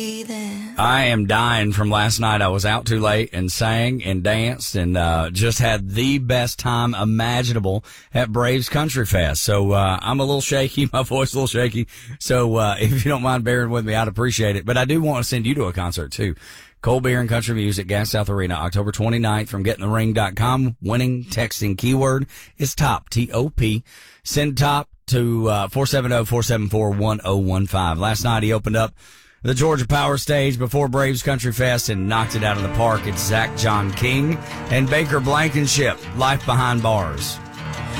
I am dying from last night. I was out too late and sang and danced and just had the best time imaginable at Braves Country Fest. So I'm a little shaky, my voice a little shaky. So if you don't mind bearing with me, I'd appreciate it. But I do want to send you to a concert too. Cold Beer and Country Music, Gas South Arena, October 29th from gettingthering.com. Winning texting keyword is TOP, T-O-P. Send TOP to 470-474-1015. Last night he opened up the Georgia Power Stage before Braves Country Fest and knocked it out of the park. It's Zach John King and Baker Blankenship, Life Behind Bars.